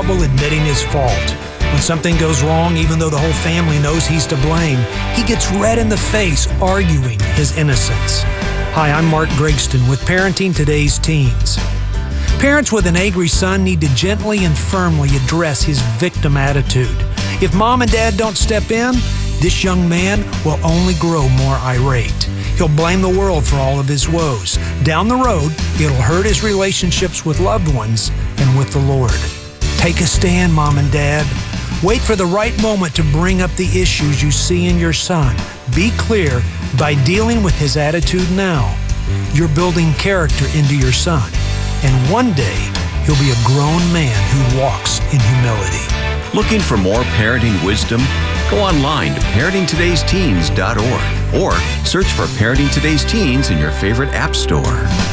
trouble admitting his fault. When something goes wrong, even though the whole family knows he's to blame, he gets red in the face, arguing his innocence. Hi, I'm Mark Gregston with Parenting Today's Teens. Parents with an angry son need to gently and firmly address his victim attitude. If mom and dad don't step in, this young man will only grow more irate. He'll blame the world for all of his woes. Down the road, it'll hurt his relationships with loved ones and with the Lord. Take a stand, mom and dad. Wait for the right moment to bring up the issues you see in your son. Be clear, by dealing with his attitude now, you're building character into your son. And one day, he'll be a grown man who walks in humility. Looking for more parenting wisdom? Go online to parentingtodaysteens.org or search for Parenting Today's Teens in your favorite app store.